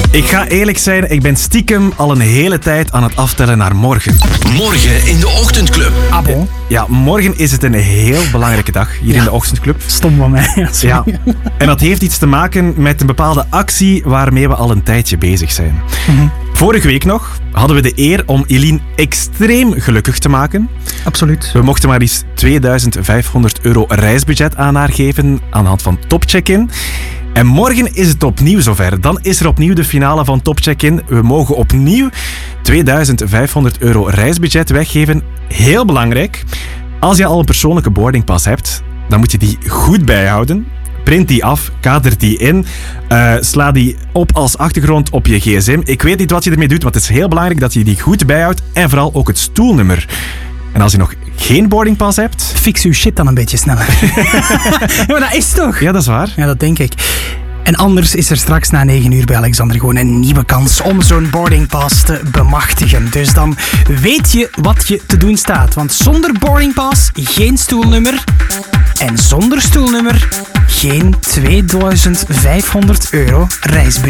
Ik ga eerlijk zijn, ik ben stiekem al een hele tijd aan het aftellen naar morgen. Morgen in de Ochtendclub. Ah bon? Ja, morgen is het een heel belangrijke dag hier in de Ochtendclub. Stom van mij. Ja, en dat heeft iets te maken met een bepaalde actie waarmee we al een tijdje bezig zijn. Vorige week nog hadden we de eer om Eline extreem gelukkig te maken. Absoluut. We mochten maar eens €2500 reisbudget aan haar geven aan de hand van Top Check-in. En morgen is het opnieuw zover. Dan is er opnieuw de finale van Top Check-in. We mogen opnieuw €2500 reisbudget weggeven. Heel belangrijk. Als je al een persoonlijke boardingpas hebt, dan moet je die goed bijhouden. Print die af, kader die in, sla die op als achtergrond op je gsm. Ik weet niet wat je ermee doet, maar het is heel belangrijk dat je die goed bijhoudt. En vooral ook het stoelnummer. En als je nog geen boardingpas hebt... Fix uw shit dan een beetje sneller. Ja, maar dat is toch? Ja, dat is waar. Ja, dat denk ik. En anders is er straks na 9 uur bij Alexander gewoon een nieuwe kans om zo'n boardingpass te bemachtigen. Dus dan weet je wat je te doen staat. Want zonder boardingpass geen stoelnummer. En zonder stoelnummer geen €2500 reisbudget.